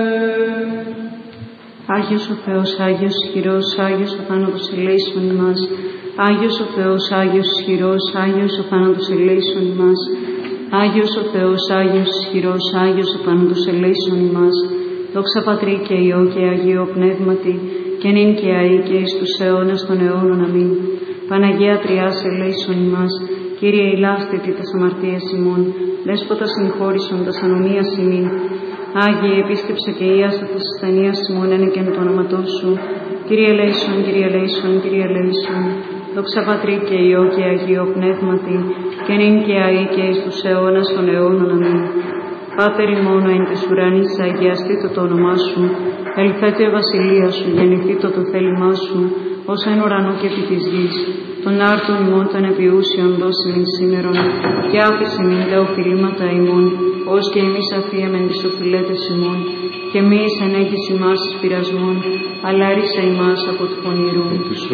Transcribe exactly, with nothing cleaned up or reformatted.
Άγιος ο Θεός, Άγιος ισχυρός, Άγιος ο θάνατος ελέησον ημάς. Άγιος ο Θεός, Άγιος ισχυρός, Άγιος ο θάνατος ελέησον ημάς. Άγιος ο Θεός, Άγιος ισχυρός, Άγιος ο θάνατος ελέησον ημάς. Δόξα Πατρί και Υιό και Αγίο Πνεύματι, και νυν και αεί και εις τους αιώνας των αιώνων. Αμήν. Παναγία Τριάς ελέησον ημάς. Κύριε ηλάστητη τας αμαρτίας ημών, Δέσποτα συγχώρησον τας ανομίας ημίν. Άγιε επίσκεψε και ίασα της ασθενείας ημών ένεκεν το όνοματό σου. Κύριε ελέησον, Κύριε ελέησον, Κύριε ελέησον. Δόξα Πατρί και Υιό και Αγίο Πνεύματι, και νυν και αεί και εις τους αιώνας των αιώνων. Αμήν. Πάτερ ημών εν της ουρανής, αγιαστήτω το όνομά σου. Ελθέτω η βασιλεία σου, γεννηθήτω το θέλημά σου, ως εν ουρανό και επί της γης. Των άρτων ημών των επιούσιων δώσει μην σήμερον, και άφησε μην τα οφειλήματα ημών, ως και εμείς αφίεμεν τις οφειλέτες ημών, και μη εις ενέχεις ημάς εις πειρασμόν, αλλά ρίσε ημάς από του πονηρού.